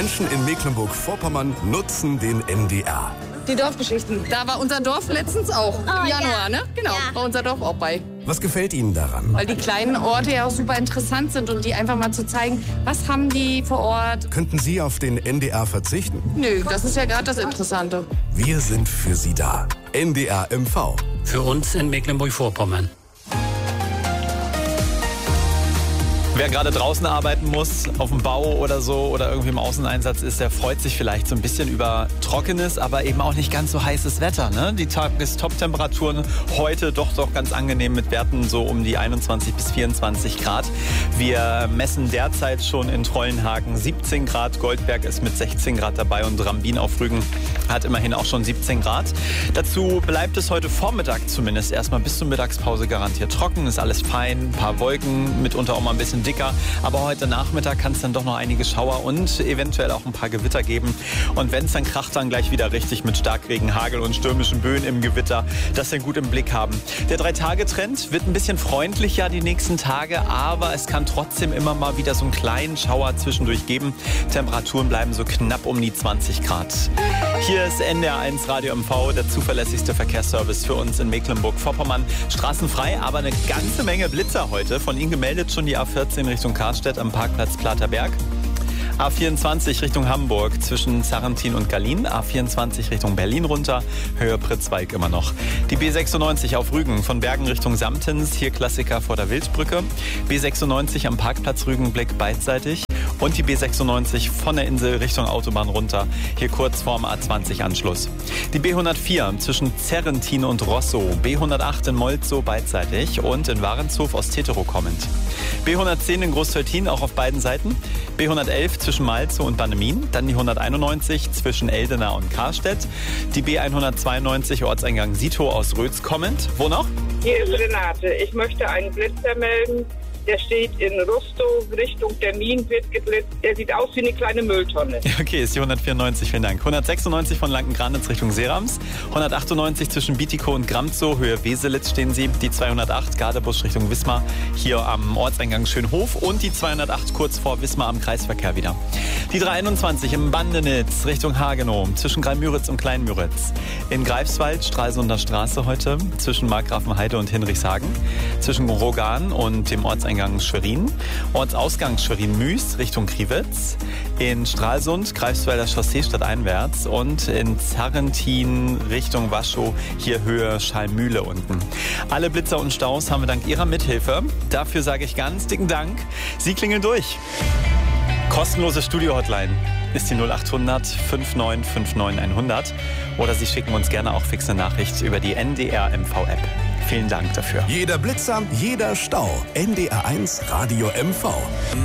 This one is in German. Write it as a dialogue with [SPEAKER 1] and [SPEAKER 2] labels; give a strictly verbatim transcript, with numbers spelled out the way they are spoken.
[SPEAKER 1] Menschen in Mecklenburg-Vorpommern nutzen den M D R.
[SPEAKER 2] Die Dorfgeschichten. Da war unser Dorf letztens auch. Im
[SPEAKER 3] Oh,
[SPEAKER 2] Januar,
[SPEAKER 3] ja.
[SPEAKER 2] ne? Genau,
[SPEAKER 3] Ja.
[SPEAKER 2] war unser Dorf auch bei.
[SPEAKER 1] Was gefällt Ihnen daran?
[SPEAKER 2] Weil die kleinen Orte ja auch super interessant sind und die einfach mal zu zeigen, was haben die vor Ort.
[SPEAKER 1] Könnten Sie auf den N D R verzichten?
[SPEAKER 2] Nö, das ist ja gerade das Interessante.
[SPEAKER 1] Wir sind für Sie da. N D R M V.
[SPEAKER 4] Für uns in Mecklenburg-Vorpommern.
[SPEAKER 5] Wer gerade draußen arbeiten muss, auf dem Bau oder so oder irgendwie im Außeneinsatz ist, der freut sich vielleicht so ein bisschen über trockenes, aber eben auch nicht ganz so heißes Wetter. Ne? Die Tages-Top-Temperaturen heute doch doch ganz angenehm mit Werten so um die einundzwanzig bis vierundzwanzig Grad. Wir messen derzeit schon in Trollenhagen siebzehn Grad. Goldberg ist mit sechzehn Grad dabei und Rambin auf Rügen hat immerhin auch schon siebzehn Grad. Dazu bleibt es heute Vormittag zumindest erstmal bis zur Mittagspause garantiert trocken. Ist alles fein, ein paar Wolken, mitunter auch mal ein bisschen dicker. Aber heute Nachmittag kann es dann doch noch einige Schauer und eventuell auch ein paar Gewitter geben. Und wenn es dann kracht, dann gleich wieder richtig mit Starkregen, Hagel und stürmischen Böen im Gewitter. Das wir gut im Blick haben. Der Drei-Tage-Trend wird ein bisschen freundlicher die nächsten Tage, aber es kann trotzdem immer mal wieder so einen kleinen Schauer zwischendurch geben. Temperaturen bleiben so knapp um die zwanzig Grad. Hier ist N D R eins Radio M V, der zuverlässigste Verkehrsservice für uns in Mecklenburg-Vorpommern. Straßenfrei, aber eine ganze Menge Blitzer heute. Von Ihnen gemeldet schon die A vierzehn Richtung Karstedt am Parkplatz Platerberg. A vierundzwanzig Richtung Hamburg zwischen Sarrentin und Gallien. A vierundzwanzig Richtung Berlin runter, Höhe Pritzwalk immer noch. Die B sechsundneunzig auf Rügen von Bergen Richtung Samtens, hier Klassiker vor der Wildbrücke. B sechsundneunzig am Parkplatz Rügenblick beidseitig. Und die B sechsundneunzig von der Insel Richtung Autobahn runter, hier kurz vorm A zwanzig Anschluss. Die B hundertvier zwischen Zerrentin und Rosso, B hundertacht in Molzow beidseitig und in Warenshof aus Tetero kommend. B hundertzehn in Großteutin auch auf beiden Seiten, B hundertelf zwischen Malzow und Bannemin, dann die hunderteinundneunzig zwischen Eldena und Karstedt, die B hundertzweiundneunzig Ortseingang Sito aus Rötz kommend. Wo noch?
[SPEAKER 6] Hier ist Renate. Ich möchte einen Blitzer melden. Der steht in Rustow, Richtung Termin, wird geblitzt. Der sieht aus wie eine kleine Mülltonne.
[SPEAKER 5] Okay, ist die hundertvierundneunzig, vielen Dank. hundertsechsundneunzig von Lanken-Granitz Richtung Serams. hundertachtundneunzig zwischen Bietikow und Gramzow, Höhe Weselitz stehen sie. Die zweihundertacht Gardebusch Richtung Wismar, hier am Ortseingang Schönhof. Und die zweihundertacht kurz vor Wismar am Kreisverkehr wieder. Die dreihunderteinundzwanzig im Bandenitz Richtung Hagenow, zwischen Greimüritz und Kleinmüritz. In Greifswald, Stralsunder Straße heute, zwischen Markgrafenheide und Hinrichshagen. Zwischen Rogan und dem Ortseingang Schwerin, Ortsausgang Schwerin-Müs Richtung Kriwitz, in Stralsund, Greifswalder Chaussee stadteinwärts und in Zarrentin Richtung Waschow, hier Höhe Schallmühle unten. Alle Blitzer und Staus haben wir dank Ihrer Mithilfe. Dafür sage ich ganz dicken Dank. Sie klingeln durch. Kostenlose Studio-Hotline ist die null achthundert neunundfünfzig neunundfünfzig hundert oder Sie schicken uns gerne auch fixe Nachricht über die N D R M V-App. Vielen Dank dafür.
[SPEAKER 1] Jeder Blitzer, jeder Stau. N D R eins Radio M V.